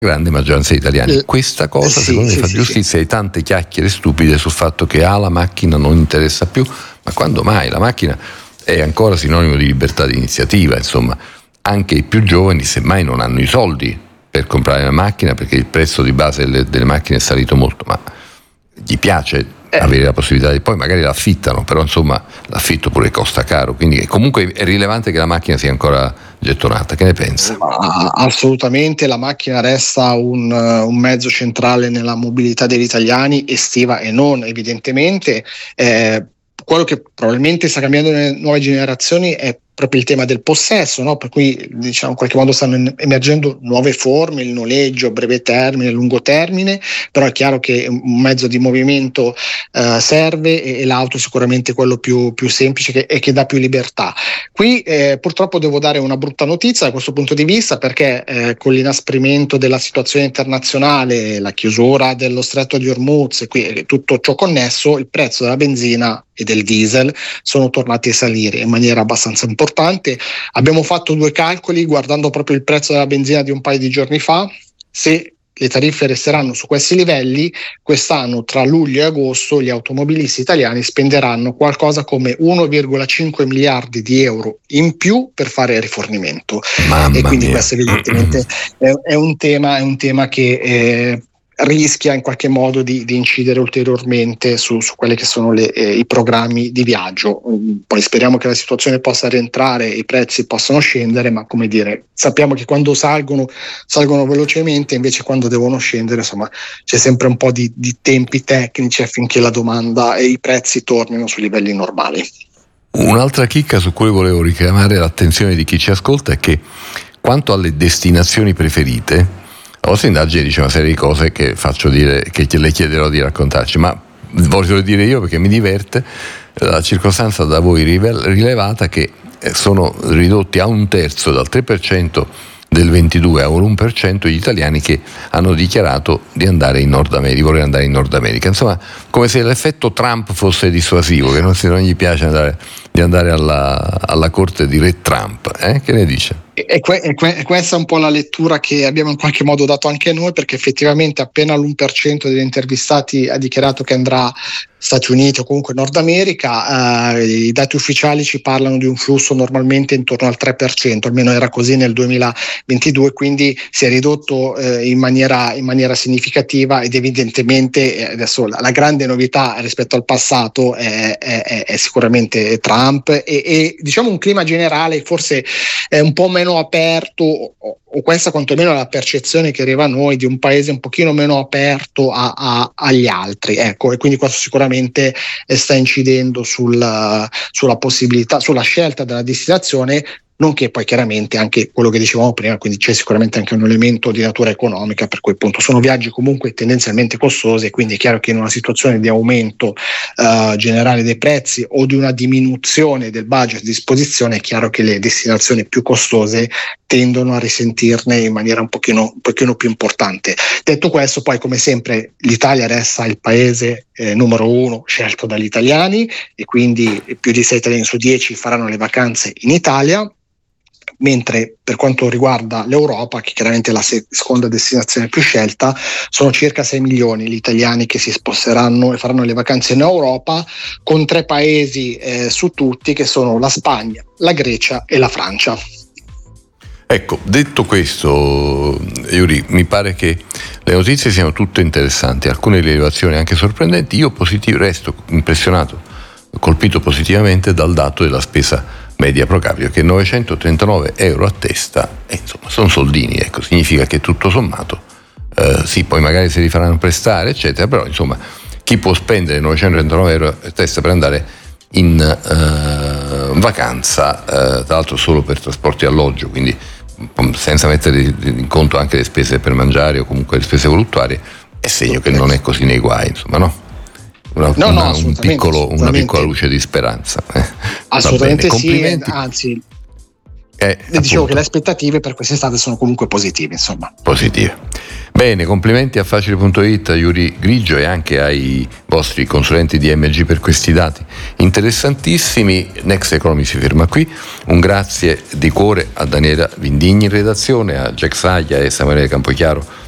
grande maggioranza degli italiani. Questa cosa secondo me fa giustizia ai tante chiacchiere stupide sul fatto che la macchina non interessa più, ma quando mai? La macchina è ancora sinonimo di libertà di iniziativa, insomma, anche i più giovani semmai non hanno i soldi per comprare una macchina perché il prezzo di base delle macchine è salito molto, ma gli piace avere la possibilità di, poi magari l'affittano, però insomma l'affitto pure costa caro, quindi comunque è rilevante che la macchina sia ancora gettonata. Che ne pensa? Assolutamente, la macchina resta un mezzo centrale nella mobilità degli italiani, estiva e non, evidentemente. Quello che probabilmente sta cambiando nelle nuove generazioni è proprio il tema del possesso, no? Per cui diciamo in qualche modo stanno emergendo nuove forme, il noleggio a breve termine, lungo termine, però è chiaro che un mezzo di movimento serve e l'auto è sicuramente quello più semplice e che dà più libertà. Qui purtroppo devo dare una brutta notizia da questo punto di vista, perché con l'inasprimento della situazione internazionale, la chiusura dello stretto di Hormuz e qui tutto ciò connesso, il prezzo della benzina e del diesel sono tornati a salire in maniera abbastanza importante. Abbiamo fatto 2 calcoli guardando proprio il prezzo della benzina di un paio di giorni fa. Se le tariffe resteranno su questi livelli, quest'anno tra luglio e agosto gli automobilisti italiani spenderanno qualcosa come 1,5 miliardi di euro in più per fare rifornimento. E quindi questo evidentemente è un tema che rischia in qualche modo di incidere ulteriormente su quelli che sono i programmi di viaggio. Poi speriamo che la situazione possa rientrare, i prezzi possano scendere, ma come dire, sappiamo che quando salgono velocemente, invece quando devono scendere, insomma, c'è sempre un po' di tempi tecnici affinché la domanda e i prezzi tornino sui livelli normali. Un'altra chicca su cui volevo richiamare l'attenzione di chi ci ascolta è che quanto alle destinazioni preferite, la vostra indagine dice una serie di cose che faccio dire, che le chiederò di raccontarci, ma voglio dire io perché mi diverte la circostanza da voi rilevata che sono ridotti a 1/3, dal 3% del 22 a 1% gli italiani che hanno dichiarato di andare in Nord America, di voler andare in Nord America. Insomma, come se l'effetto Trump fosse dissuasivo, che non gli piace di andare alla corte di Re Trump. Che ne dice? E questa è un po' la lettura che abbiamo in qualche modo dato anche noi, perché effettivamente appena l'1% degli intervistati ha dichiarato che andrà Stati Uniti o comunque Nord America, i dati ufficiali ci parlano di un flusso normalmente intorno al 3%, almeno era così nel 2022, quindi si è ridotto in maniera significativa, ed evidentemente adesso la grande novità rispetto al passato è sicuramente Trump e diciamo un clima generale forse è un po' meno aperto, o questa quantomeno è la percezione che arriva a noi, di un paese un pochino meno aperto agli altri, ecco, e quindi questo sicuramente sta incidendo sulla possibilità, sulla scelta della destinazione, nonché poi chiaramente anche quello che dicevamo prima, quindi c'è sicuramente anche un elemento di natura economica, per cui appunto sono viaggi comunque tendenzialmente costosi, e quindi è chiaro che in una situazione di aumento generale dei prezzi o di una diminuzione del budget a disposizione, è chiaro che le destinazioni più costose tendono a risentirne in maniera un pochino più importante. Detto questo, poi come sempre l'Italia resta il paese numero 1 scelto dagli italiani, e quindi più di 6 italiani su 10 faranno le vacanze in Italia, mentre per quanto riguarda l'Europa, che chiaramente è la seconda destinazione più scelta, sono circa 6 milioni gli italiani che si sposteranno e faranno le vacanze in Europa, con 3 paesi su tutti, che sono la Spagna, la Grecia e la Francia. Ecco, detto questo, Yuri, mi pare che le notizie siano tutte interessanti, alcune rilevazioni anche sorprendenti. Io resto impressionato, colpito positivamente dal dato della spesa media pro capite, che 939 euro a testa, insomma, sono soldini, ecco, significa che tutto sommato, sì, poi magari se li faranno prestare, eccetera, però insomma, chi può spendere 939 euro a testa per andare in vacanza, tra l'altro solo per trasporti e alloggio, quindi senza mettere in conto anche le spese per mangiare o comunque le spese voluttuarie, è segno che non è così nei guai, insomma, no? Una piccola luce di speranza. Assolutamente sì, anzi dicevo che le aspettative per quest'estate sono comunque positive, insomma. Positive. Bene, complimenti a Facile.it, a Yuri Grigio e anche ai vostri consulenti di MG per questi dati interessantissimi. Next Economy si ferma qui. Un grazie di cuore a Daniela Vindigni in redazione, a Jack Saglia e Samuele Campochiaro